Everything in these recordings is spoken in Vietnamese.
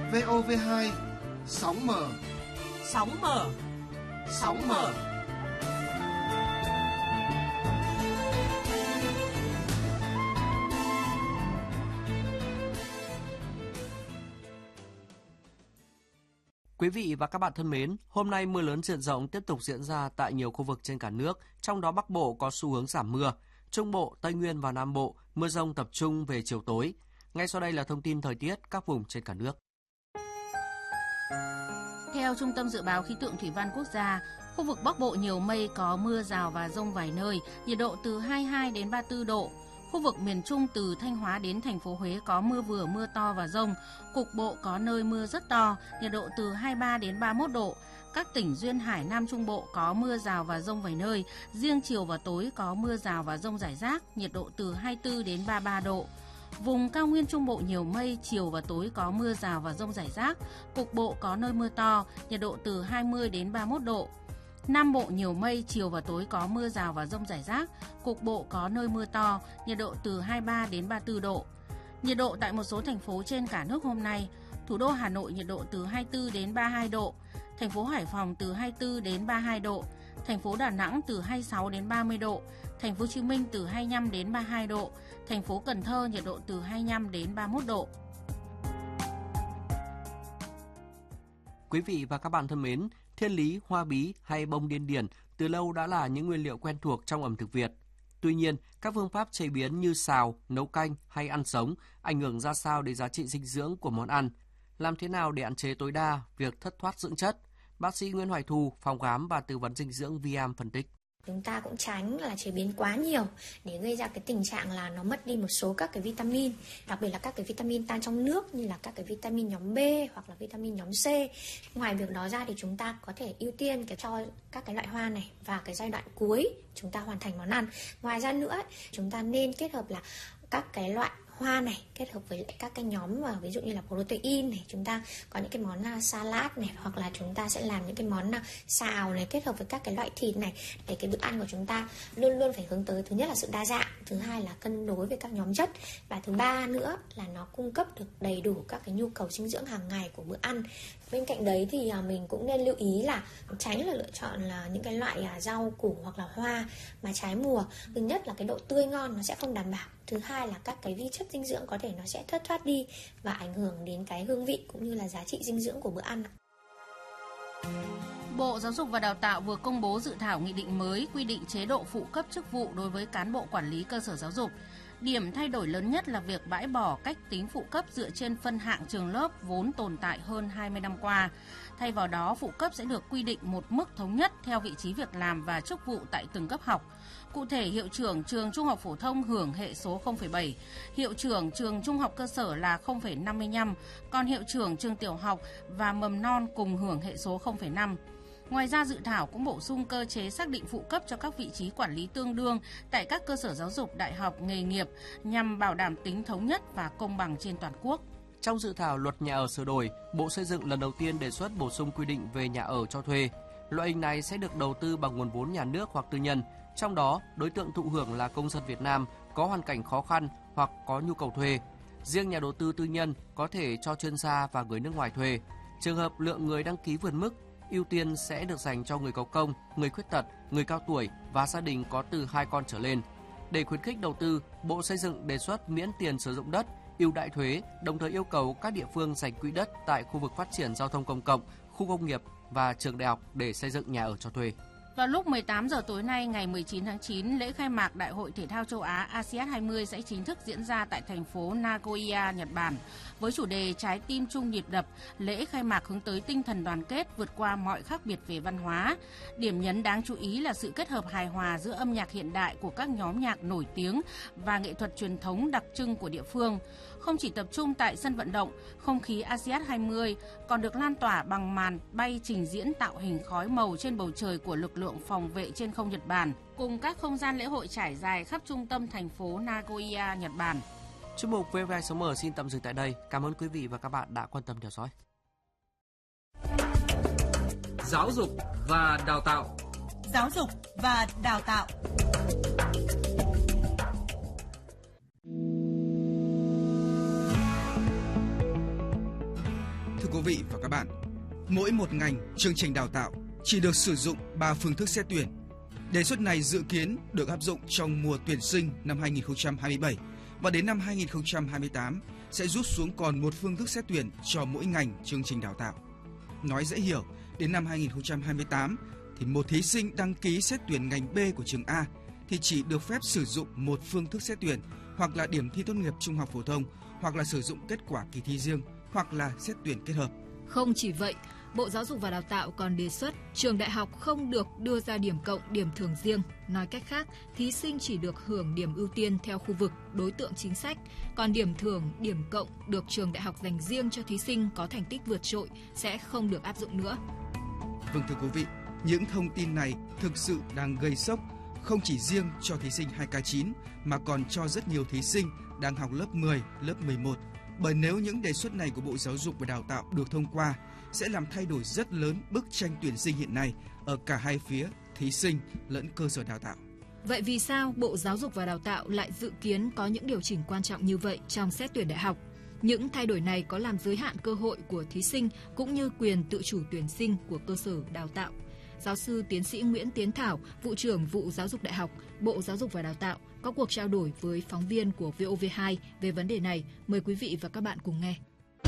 VOV2 sóng mở. Sóng mở. Sóng mở. Quý vị và các bạn thân mến, hôm nay mưa lớn diện rộng tiếp tục diễn ra tại nhiều khu vực trên cả nước, trong đó Bắc Bộ có xu hướng giảm mưa, Trung Bộ, Tây Nguyên và Nam Bộ mưa dông tập trung về chiều tối. Ngay sau đây là thông tin thời tiết các vùng trên cả nước. Theo Trung tâm Dự báo Khí tượng Thủy văn Quốc gia, khu vực Bắc Bộ nhiều mây có mưa rào và dông vài nơi, nhiệt độ từ 22 đến 34 độ. Khu vực miền Trung từ Thanh Hóa đến thành phố Huế có mưa vừa mưa to và dông, cục bộ có nơi mưa rất to, nhiệt độ từ 23 đến 31 độ. Các tỉnh duyên hải Nam Trung Bộ có mưa rào và dông vài nơi, riêng chiều và tối có mưa rào và dông rải rác, nhiệt độ từ 24 đến 33 độ. Vùng cao nguyên Trung Bộ nhiều mây, chiều và tối có mưa rào và dông rải rác, cục bộ có nơi mưa to, nhiệt độ từ 20 đến 31 độ. Nam Bộ nhiều mây, chiều và tối có mưa rào và dông rải rác, cục bộ có nơi mưa to, nhiệt độ từ 23 đến 34 độ. Nhiệt độ tại một số thành phố trên cả nước hôm nay: thủ đô Hà Nội nhiệt độ từ 24 đến 32 độ, thành phố Hải Phòng từ 24 đến 32 độ, thành phố Đà Nẵng từ 26 đến 30 độ, thành phố Hồ Chí Minh từ 25 đến 32 độ, thành phố Cần Thơ nhiệt độ từ 25 đến 31 độ. Quý vị và các bạn thân mến, thiên lý, hoa bí hay bông điên điển từ lâu đã là những nguyên liệu quen thuộc trong ẩm thực Việt. Tuy nhiên, các phương pháp chế biến như xào, nấu canh hay ăn sống ảnh hưởng ra sao đến giá trị dinh dưỡng của món ăn? Làm thế nào để hạn chế tối đa việc thất thoát dưỡng chất? Bác sĩ Nguyễn Hoài Thu, phòng khám và tư vấn dinh dưỡng Viam phân tích. Chúng ta cũng tránh là chế biến quá nhiều để gây ra cái tình trạng là nó mất đi một số các cái vitamin, đặc biệt là các cái vitamin tan trong nước như là các cái vitamin nhóm B hoặc là vitamin nhóm C. Ngoài việc đó ra thì chúng ta có thể ưu tiên cho các cái loại hoa này và cái giai đoạn cuối chúng ta hoàn thành món ăn. Ngoài ra nữa, chúng ta nên kết hợp là các cái loại hoa này kết hợp với lại các cái nhóm mà ví dụ như là protein này, chúng ta có những cái món salad này, hoặc là chúng ta sẽ làm những cái món xào này kết hợp với các cái loại thịt này, để cái bữa ăn của chúng ta luôn luôn phải hướng tới thứ nhất là sự đa dạng, thứ hai là cân đối với các nhóm chất, và thứ ba nữa là nó cung cấp được đầy đủ các cái nhu cầu dinh dưỡng hàng ngày của bữa ăn. Bên cạnh đấy thì mình cũng nên lưu ý là tránh là lựa chọn là những cái loại rau củ hoặc là hoa mà trái mùa. Thứ nhất là cái độ tươi ngon nó sẽ không đảm bảo, thứ hai là các cái vi chất dinh dưỡng có thể nó sẽ thất thoát đi và ảnh hưởng đến cái hương vị cũng như là giá trị dinh dưỡng của bữa ăn. Bộ Giáo dục và Đào tạo vừa công bố dự thảo nghị định mới quy định chế độ phụ cấp chức vụ đối với cán bộ quản lý cơ sở giáo dục. Điểm thay đổi lớn nhất là việc bãi bỏ cách tính phụ cấp dựa trên phân hạng trường lớp vốn tồn tại hơn 20 năm qua. Thay vào đó, phụ cấp sẽ được quy định một mức thống nhất theo vị trí việc làm và chức vụ tại từng cấp học. Cụ thể, hiệu trưởng trường trung học phổ thông hưởng hệ số 0,7, hiệu trưởng trường trung học cơ sở là 0,55, còn hiệu trưởng trường tiểu học và mầm non cùng hưởng hệ số 0,5. Ngoài ra, dự thảo cũng bổ sung cơ chế xác định phụ cấp cho các vị trí quản lý tương đương tại các cơ sở giáo dục đại học nghề nghiệp nhằm bảo đảm tính thống nhất và công bằng trên toàn quốc. Trong dự thảo luật nhà ở sửa đổi, Bộ Xây dựng lần đầu tiên đề xuất bổ sung quy định về nhà ở cho thuê. Loại hình này sẽ được đầu tư bằng nguồn vốn nhà nước hoặc tư nhân. Trong đó, đối tượng thụ hưởng là công dân Việt Nam có hoàn cảnh khó khăn hoặc có nhu cầu thuê. Riêng nhà đầu tư tư nhân có thể cho chuyên gia và người nước ngoài thuê. Trường hợp lượng người đăng ký vượt mức, ưu tiên sẽ được dành cho người có công, người khuyết tật, người cao tuổi và gia đình có từ 2 con trở lên. Để khuyến khích đầu tư, Bộ Xây dựng đề xuất miễn tiền sử dụng đất, ưu đãi thuế, đồng thời yêu cầu các địa phương dành quỹ đất tại khu vực phát triển giao thông công cộng, khu công nghiệp và trường đại học để xây dựng nhà ở cho thuê. Vào lúc 18 giờ tối nay ngày 19 tháng 9, lễ khai mạc Đại hội Thể thao châu Á ASEAN 20 sẽ chính thức diễn ra tại thành phố Nagoya, Nhật Bản. Với chủ đề Trái tim chung nhịp đập, lễ khai mạc hướng tới tinh thần đoàn kết vượt qua mọi khác biệt về văn hóa. Điểm nhấn đáng chú ý là sự kết hợp hài hòa giữa âm nhạc hiện đại của các nhóm nhạc nổi tiếng và nghệ thuật truyền thống đặc trưng của địa phương. Không chỉ tập trung tại sân vận động, không khí ASEAN 20 còn được lan tỏa bằng màn bay trình diễn tạo hình khói màu trên bầu trời của lực lượng phòng vệ trên không Nhật Bản, cùng các không gian lễ hội trải dài khắp trung tâm thành phố Nagoya, Nhật Bản. Chuyên mục VOV số M xin tạm dừng tại đây. Cảm ơn quý vị và các bạn đã quan tâm theo dõi. Giáo dục và đào tạo. Giáo dục và đào tạo. thưa quý vị và các bạn, mỗi một ngành chương trình đào tạo chỉ được sử dụng 3 phương thức xét tuyển. Đề xuất này dự kiến được áp dụng trong mùa tuyển sinh năm 2027 và đến năm 2028 sẽ rút xuống còn một phương thức xét tuyển cho mỗi ngành chương trình đào tạo. Nói dễ hiểu, đến năm 2028 thì một thí sinh đăng ký xét tuyển ngành B của trường A thì chỉ được phép sử dụng một phương thức xét tuyển, hoặc là điểm thi tốt nghiệp trung học phổ thông, hoặc là sử dụng kết quả kỳ thi riêng, hoặc là xét tuyển kết hợp. Không chỉ vậy, Bộ Giáo dục và Đào tạo còn đề xuất trường đại học không được đưa ra điểm cộng, điểm thường riêng. Nói cách khác, thí sinh chỉ được hưởng điểm ưu tiên theo khu vực, đối tượng chính sách, còn điểm thưởng, điểm cộng được trường đại học dành riêng cho thí sinh có thành tích vượt trội sẽ không được áp dụng nữa. Vâng thưa quý vị, những thông tin này thực sự đang gây sốc, không chỉ riêng cho thí sinh 2K9 mà còn cho rất nhiều thí sinh đang học lớp 10, lớp 11. Bởi nếu những đề xuất này của Bộ Giáo dục và Đào tạo được thông qua, sẽ làm thay đổi rất lớn bức tranh tuyển sinh hiện nay ở cả hai phía, thí sinh lẫn cơ sở đào tạo. Vậy vì sao Bộ Giáo dục và Đào tạo lại dự kiến có những điều chỉnh quan trọng như vậy trong xét tuyển đại học? Những thay đổi này có làm giới hạn cơ hội của thí sinh cũng như quyền tự chủ tuyển sinh của cơ sở đào tạo? Giáo sư tiến sĩ Nguyễn Tiến Thảo, vụ trưởng vụ Giáo dục Đại học, Bộ Giáo dục và Đào tạo có cuộc trao đổi với phóng viên của VOV2 về vấn đề này. Mời quý vị và các bạn cùng nghe.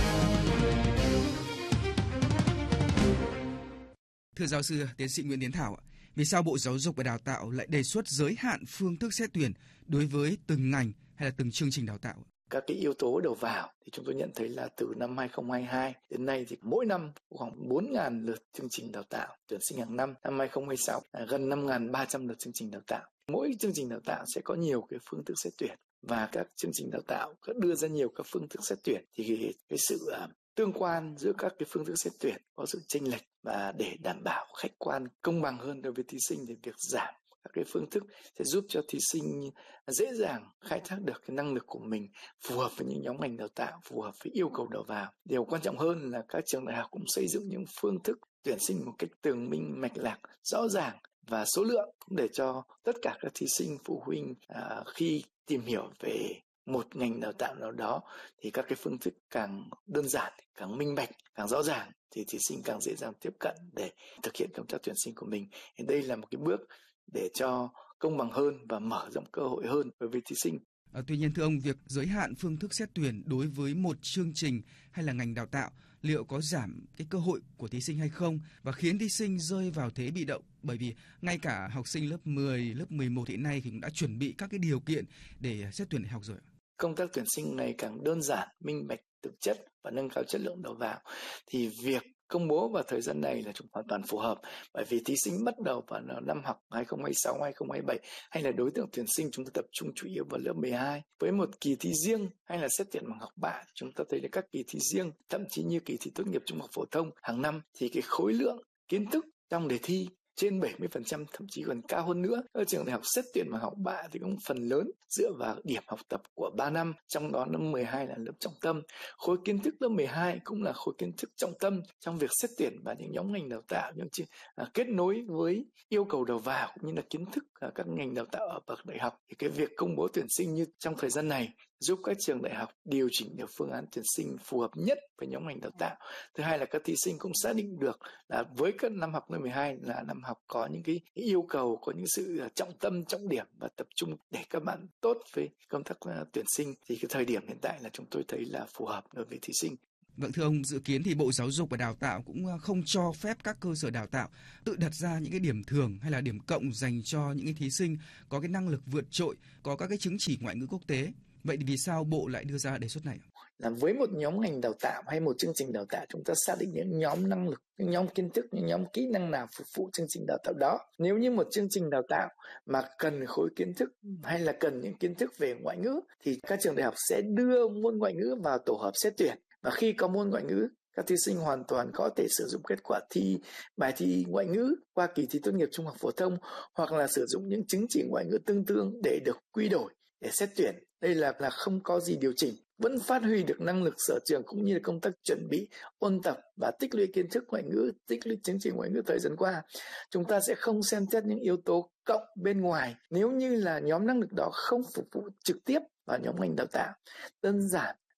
Thưa giáo sư tiến sĩ Nguyễn Tiến Thảo, vì sao Bộ Giáo dục và Đào tạo lại đề xuất giới hạn phương thức xét tuyển đối với từng ngành hay là từng chương trình đào tạo? Các cái yếu tố đầu vào thì chúng tôi nhận thấy là từ năm 2022 đến nay thì mỗi năm khoảng 4.000 lượt chương trình đào tạo tuyển sinh hàng năm. Năm 2026 gần 5.300 lượt chương trình đào tạo. Mỗi chương trình đào tạo sẽ có nhiều cái phương thức xét tuyển và các chương trình đào tạo đưa ra nhiều các phương thức xét tuyển thì cái sự tương quan giữa các cái phương thức xét tuyển có sự chênh lệch, và để đảm bảo khách quan công bằng hơn đối với thí sinh thì việc giảm các cái phương thức sẽ giúp cho thí sinh dễ dàng khai thác được cái năng lực của mình phù hợp với những nhóm ngành đào tạo, phù hợp với yêu cầu đầu vào. Điều quan trọng hơn là các trường đại học cũng xây dựng những phương thức tuyển sinh một cách tường minh, mạch lạc, rõ ràng và số lượng, cũng để cho tất cả các thí sinh, phụ huynh khi tìm hiểu về một ngành đào tạo nào đó thì các cái phương thức càng đơn giản, càng minh bạch, càng rõ ràng thì thí sinh càng dễ dàng tiếp cận để thực hiện công tác tuyển sinh của mình. Thì đây là một cái bước để cho công bằng hơn và mở rộng cơ hội hơn đối với thí sinh. Tuy nhiên thưa ông, việc giới hạn phương thức xét tuyển đối với một chương trình hay là ngành đào tạo liệu có giảm cái cơ hội của thí sinh hay không và khiến thí sinh rơi vào thế bị động? Bởi vì ngay cả học sinh lớp 10, lớp 11 hiện nay thì cũng đã chuẩn bị các cái điều kiện để xét tuyển đại học rồi. Công tác tuyển sinh ngày càng đơn giản, minh bạch, thực chất và nâng cao chất lượng đầu vào thì việc công bố vào thời gian này là hoàn toàn phù hợp, bởi vì thí sinh bắt đầu vào năm học 2026, 2027 hay là đối tượng tuyển sinh chúng ta tập trung chủ yếu vào lớp 12 với một kỳ thi riêng hay là xét tuyển bằng học bạ. Chúng ta thấy là các kỳ thi riêng, thậm chí như kỳ thi tốt nghiệp trung học phổ thông hàng năm thì cái khối lượng kiến thức trong đề thi trên 70%, thậm chí còn cao hơn nữa. Ở trường đại học xét tuyển bằng học bạ thì cũng phần lớn dựa vào điểm học tập của 3 năm, trong đó năm 12 là lớp trọng tâm. Khối kiến thức lớp 12 cũng là khối kiến thức trọng tâm trong việc xét tuyển vào những nhóm ngành đào tạo, những kết nối với yêu cầu đầu vào cũng như là kiến thức các ngành đào tạo ở bậc đại học. Thì cái việc công bố tuyển sinh như trong thời gian này giúp các trường đại học điều chỉnh được phương án tuyển sinh phù hợp nhất với nhóm ngành đào tạo. Thứ hai là các thí sinh cũng xác định được là với các năm học lớp 12 là năm học có những cái yêu cầu, có những sự trọng tâm, trọng điểm và tập trung để các bạn tốt với công tác tuyển sinh. Thì cái thời điểm hiện tại là chúng tôi thấy là phù hợp đối với thí sinh. Vâng thưa ông, dự kiến thì Bộ Giáo dục và Đào tạo cũng không cho phép các cơ sở đào tạo tự đặt ra những cái điểm thường hay là điểm cộng dành cho những cái thí sinh có cái năng lực vượt trội, có các cái chứng chỉ ngoại ngữ quốc tế. Vậy thì vì sao Bộ lại đưa ra đề xuất này? Là với một nhóm ngành đào tạo hay một chương trình đào tạo, chúng ta xác định những nhóm năng lực, những nhóm kiến thức, những nhóm kỹ năng nào phục vụ chương trình đào tạo đó. Nếu như một chương trình đào tạo mà cần khối kiến thức hay là cần những kiến thức về ngoại ngữ thì các trường đại học sẽ đưa môn ngoại ngữ vào tổ hợp xét tuyển. Và khi có môn ngoại ngữ, các thí sinh hoàn toàn có thể sử dụng kết quả thi bài thi ngoại ngữ qua kỳ thi tốt nghiệp trung học phổ thông hoặc là sử dụng những chứng chỉ ngoại ngữ tương đương để được quy đổi để xét tuyển. Đây là không có gì điều chỉnh, vẫn phát huy được năng lực sở trường cũng như là công tác chuẩn bị, ôn tập và tích lũy kiến thức ngoại ngữ, tích lũy chứng chỉ ngoại ngữ thời gian qua. Chúng ta sẽ không xem xét những yếu tố cộng bên ngoài nếu như là nhóm năng lực đó không phục vụ trực tiếp vào nhóm ngành đào tạo. Đơn giản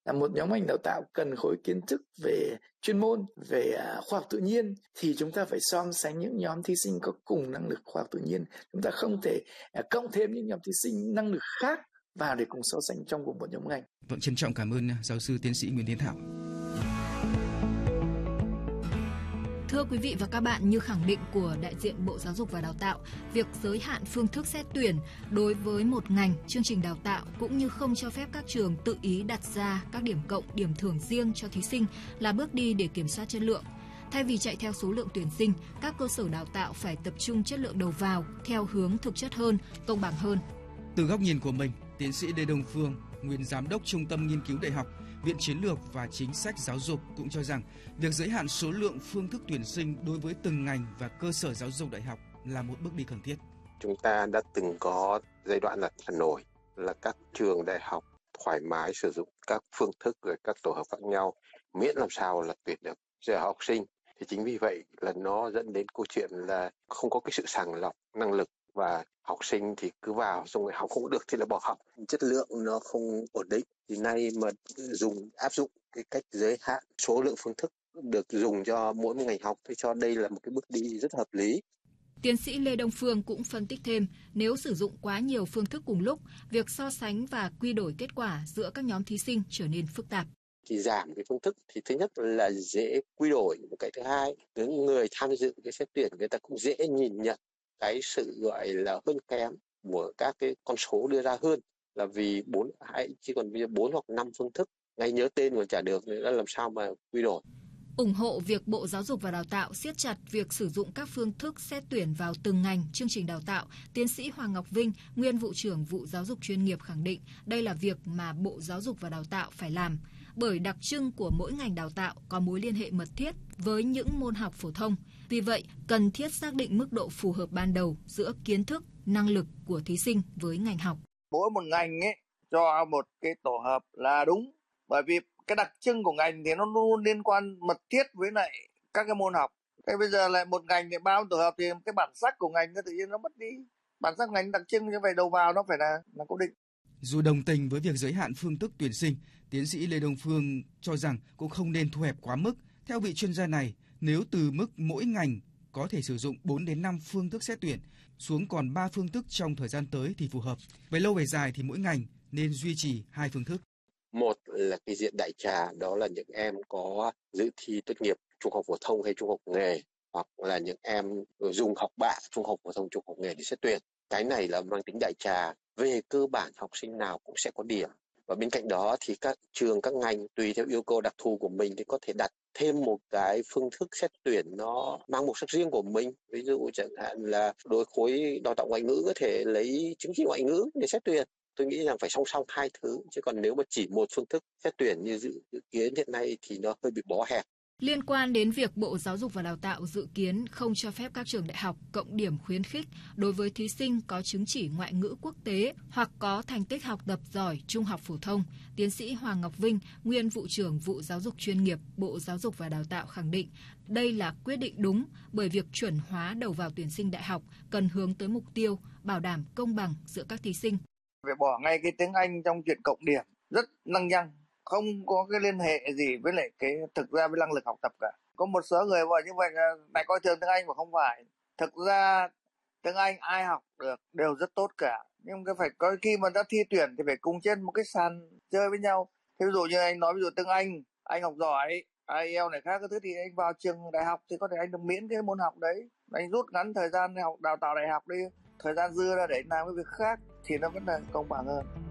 là một nhóm ngành đào tạo cần khối kiến thức về chuyên môn, về khoa học tự nhiên, thì chúng ta phải so sánh những nhóm thí sinh có cùng năng lực khoa học tự nhiên. Chúng ta không thể cộng thêm những nhóm thí sinh năng lực khác vào để cùng so sánh trong cùng một nhóm ngành. Vâng, trân trọng cảm ơn giáo sư tiến sĩ Nguyễn Tiến Thảo. Thưa quý vị và các bạn, như khẳng định của đại diện Bộ Giáo dục và Đào tạo, việc giới hạn phương thức xét tuyển đối với một ngành, chương trình đào tạo cũng như không cho phép các trường tự ý đặt ra các điểm cộng, điểm thưởng riêng cho thí sinh là bước đi để kiểm soát chất lượng. Thay vì chạy theo số lượng tuyển sinh, các cơ sở đào tạo phải tập trung chất lượng đầu vào theo hướng thực chất hơn, công bằng hơn. Từ góc nhìn của mình, tiến sĩ Lê Đông Phương, nguyên giám đốc Trung tâm Nghiên cứu Đại học, Viện Chiến lược và Chính sách Giáo dục cũng cho rằng việc giới hạn số lượng phương thức tuyển sinh đối với từng ngành và cơ sở giáo dục đại học là một bước đi cần thiết. Chúng ta đã từng có giai đoạn là Hà Nội, là các trường đại học thoải mái sử dụng các phương thức rồi các tổ hợp khác nhau, miễn làm sao là tuyển được giờ học sinh. Thì chính vì vậy là nó dẫn đến câu chuyện là không có cái sự sàng lọc năng lực, và học sinh thì cứ vào xong rồi học không được thì là bỏ học, chất lượng nó không ổn định. Thì nay mà áp dụng cái cách giới hạn số lượng phương thức được dùng cho mỗi một ngành học, thì cho đây là một cái bước đi rất hợp lý. Tiến sĩ Lê Đông Phương cũng phân tích thêm, nếu sử dụng quá nhiều phương thức cùng lúc, việc so sánh và quy đổi kết quả giữa các nhóm thí sinh trở nên phức tạp. Thì giảm cái phương thức thì thứ nhất là dễ quy đổi, một cái thứ hai, những người tham dự cái xét tuyển người ta cũng dễ nhìn nhận cái sự gọi là hơn kém của các cái con số đưa ra hơn, là vì chỉ còn bây giờ 4 hoặc 5 phương thức, ngay nhớ tên còn chả được nữa, làm sao mà quy đổi. Ủng hộ việc Bộ Giáo dục và Đào tạo siết chặt việc sử dụng các phương thức xét tuyển vào từng ngành, chương trình đào tạo, tiến sĩ Hoàng Ngọc Vinh, nguyên vụ trưởng vụ giáo dục chuyên nghiệp khẳng định đây là việc mà Bộ Giáo dục và Đào tạo phải làm, bởi đặc trưng của mỗi ngành đào tạo có mối liên hệ mật thiết với những môn học phổ thông. Vì vậy, cần thiết xác định mức độ phù hợp ban đầu giữa kiến thức, năng lực của thí sinh với ngành học. Mỗi một ngành ấy cho một cái tổ hợp là đúng, bởi vì cái đặc trưng của ngành thì nó luôn liên quan mật thiết với lại các cái môn học. Thế bây giờ lại một ngành thì bao tổ hợp thì cái bản sắc của ngành nó tự nhiên nó mất đi. Bản sắc ngành đặc trưng như vậy đầu vào nó phải là cố định. Dù đồng tình với việc giới hạn phương thức tuyển sinh, tiến sĩ Lê Đông Phương cho rằng cũng không nên thu hẹp quá mức. Theo vị chuyên gia này, nếu từ mức mỗi ngành có thể sử dụng 4 đến 5 phương thức xét tuyển xuống còn 3 phương thức trong thời gian tới thì phù hợp. Về lâu về dài thì mỗi ngành nên duy trì 2 phương thức. Một là cái diện đại trà, đó là những em có dự thi tốt nghiệp trung học phổ thông hay trung học nghề, hoặc là những em dùng học bạ trung học phổ thông, trung học nghề để xét tuyển. Cái này là mang tính đại trà, về cơ bản học sinh nào cũng sẽ có điểm. Và bên cạnh đó thì các trường, các ngành tùy theo yêu cầu đặc thù của mình thì có thể đặt thêm một cái phương thức xét tuyển nó mang một sắc riêng của mình. Ví dụ chẳng hạn là đối khối đào tạo ngoại ngữ có thể lấy chứng chỉ ngoại ngữ để xét tuyển. Tôi nghĩ rằng phải song song hai thứ, chứ còn nếu mà chỉ một phương thức xét tuyển như dự kiến hiện nay thì nó hơi bị bó hẹp. Liên quan đến việc Bộ Giáo dục và Đào tạo dự kiến không cho phép các trường đại học cộng điểm khuyến khích đối với thí sinh có chứng chỉ ngoại ngữ quốc tế hoặc có thành tích học tập giỏi trung học phổ thông, tiến sĩ Hoàng Ngọc Vinh, nguyên vụ trưởng vụ giáo dục chuyên nghiệp Bộ Giáo dục và Đào tạo khẳng định đây là quyết định đúng, bởi việc chuẩn hóa đầu vào tuyển sinh đại học cần hướng tới mục tiêu bảo đảm công bằng giữa các thí sinh. Phải bỏ ngay cái tiếng Anh trong chuyện cộng điểm, rất lăng nhăng, không có cái liên hệ gì với lại cái thực ra với năng lực học tập cả. Có một số người bảo như vậy là lại coi thường tiếng Anh mà không phải. Thực ra tiếng Anh ai học được đều rất tốt cả, nhưng cái phải có khi mà đã thi tuyển thì phải cùng trên một cái sàn chơi với nhau. Thế ví dụ như anh nói ví dụ tiếng Anh học giỏi, IELTS này khác cái thứ thì anh vào trường đại học thì có thể anh được miễn cái môn học đấy, anh rút ngắn thời gian học đào tạo đại học đi, thời gian dư ra để làm cái việc khác thì nó vẫn là công bằng hơn.